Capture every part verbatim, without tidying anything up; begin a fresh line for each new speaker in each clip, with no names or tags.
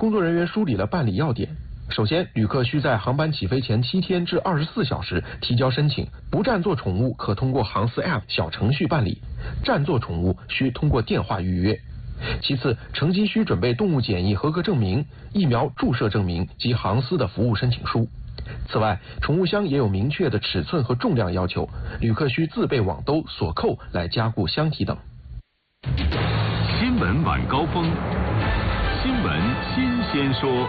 工作人员梳理了办理要点。首先，旅客需在航班起飞前七天至二十四小时提交申请，不占座宠物可通过航司 App 小程序办理，占座宠物需通过电话预约。其次，乘机需准备动物检疫合格证明、疫苗注射证明及航司的服务申请书。此外，宠物箱也有明确的尺寸和重量要求，旅客需自备网兜、锁扣来加固箱体等。
新闻晚高峰，新闻新鲜说。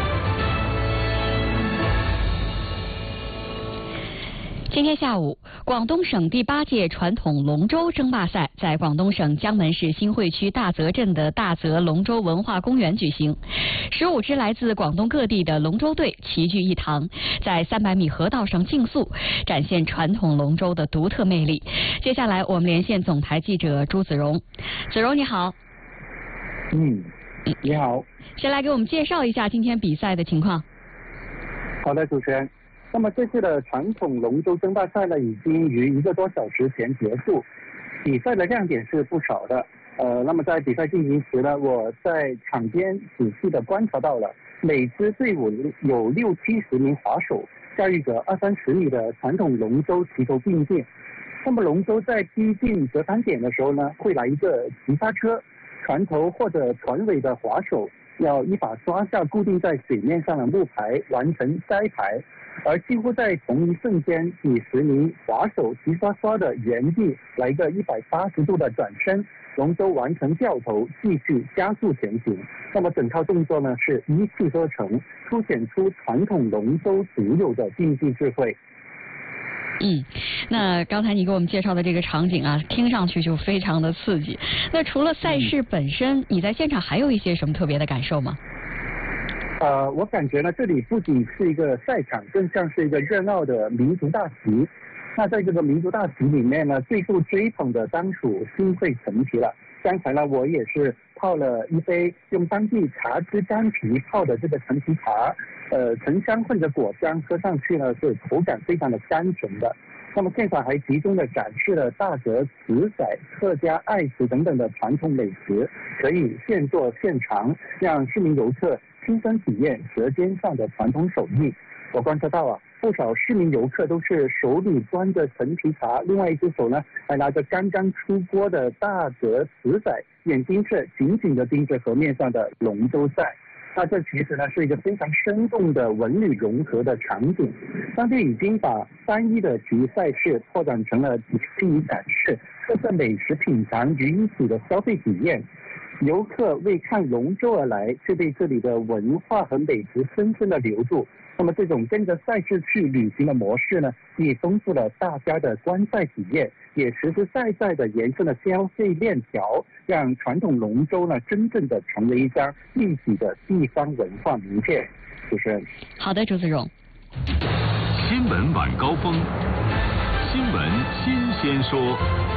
今天下午，广东省第八届传统龙舟争霸赛在广东省江门市新会区大泽镇的大泽龙舟文化公园举行。十五支来自广东各地的龙舟队齐聚一堂，在三百米河道上竞速，展现传统龙舟的独特魅力。接下来，我们连线总台记者朱子荣。子荣，你好。
嗯，你好。
先来给我们介绍一下今天比赛的情况。
好的，主持人。那么这次的传统龙舟争霸赛呢，已经于一个多小时前结束。比赛的亮点是不少的。呃，那么在比赛进行时呢，我在场边仔细的观察到了，每支队伍有六七十名滑手，驾驭着二三十米的传统龙舟齐头并进。那么龙舟在逼近折返点的时候呢，会来一个急刹车，船头或者船尾的滑手要一把抓下固定在水面上的木牌，完成摘牌。而几乎在同一瞬间，几十名滑手齐刷刷的原地来个一百八十度的转身，龙舟完成掉头，继续加速前行。那么整套动作呢是一气呵成，凸显出传统龙舟独有的竞技智慧。
嗯，那刚才你给我们介绍的这个场景啊，听上去就非常的刺激。那除了赛事本身，你在现场还有一些什么特别的感受吗？
呃，我感觉呢，这里不仅是一个赛场，更像是一个热闹的民族大席。那在这个民族大席里面呢，最受追捧的当属新会陈皮了。刚才呢，我也是泡了一杯用当地茶枝干皮泡的这个陈皮茶，呃，沉香混着果香，喝上去呢是口感非常的甘醇的。那么现场还集中的展示了大泽瓷仔、客家爱瓷等等的传统美食，可以现做现尝，让市民游客亲身体验舌尖上的传统手艺。我观察到啊，不少市民游客都是手里端着陈皮茶，另外一只手呢还拿着刚刚出锅的大泽瓷仔，眼睛却紧紧地盯着河面上的龙舟赛。那这其实呢是一个非常生动的文旅融合的场景。当地已经把单一的体育赛事拓展成了迪士尼展示、特色美食品尝于一体的消费体验。游客为看龙舟而来，却被这里的文化和美食深深的留住。那么这种跟着赛事去旅行的模式呢，也丰富了大家的观赛体验，也实实在在的延伸了消费链条，让传统龙舟呢真正的成为一张立体的地方文化名片。主持人，
好的，朱子荣。
新闻晚高峰，新闻新鲜说。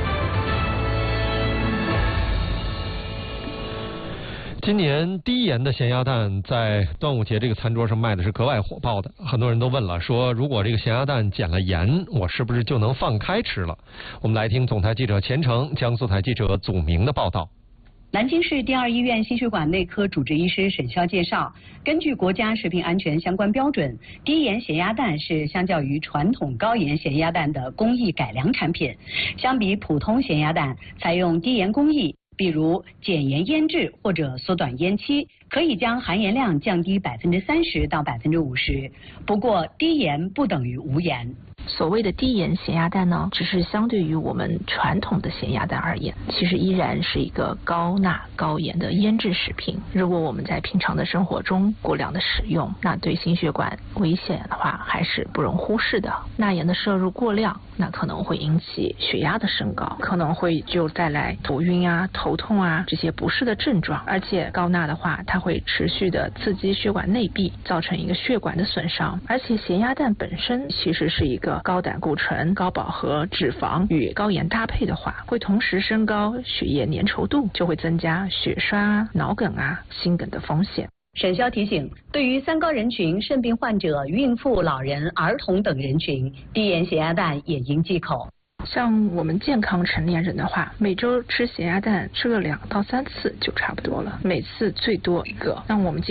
今年低盐的咸鸭蛋在端午节这个餐桌上卖的是格外火爆的，很多人都问了，说如果这个咸鸭蛋减了盐，我是不是就能放开吃了？我们来听总台记者钱成、江苏台记者祖明的报道。
南京市第二医院心血管内科主治医师沈潇介绍，根据国家食品安全相关标准，低盐咸鸭蛋是相较于传统高盐咸鸭蛋的工艺改良产品。相比普通咸鸭蛋，采用低盐工艺，比如减盐腌制或者缩短腌期，可以将含盐量降低百分之三十到百分之五十。不过，低盐不等于无盐。
所谓的低盐咸鸭蛋呢，只是相对于我们传统的咸鸭蛋而言，其实依然是一个高钠高盐的腌制食品。如果我们在平常的生活中过量的使用，那对心血管危险的话还是不容忽视的。钠盐的摄入过量，那可能会引起血压的升高，可能会就带来头晕啊、头痛啊这些不适的症状。而且高钠的话，它会持续的刺激血管内壁，造成一个血管的损伤。而且咸鸭蛋本身其实是一个高胆固醇、高饱和脂肪与高盐搭配的话，会同时升高血液粘稠度，就会增加血栓啊、脑梗啊、心梗的风险。
沈潇提醒，对于三高人群、肾病患者、孕妇、老人、儿童等人群，低盐咸鸭蛋也应忌口。
像我们健康成年人的话，每周吃咸鸭蛋吃个两到三次就差不多了，每次最多一个。那我们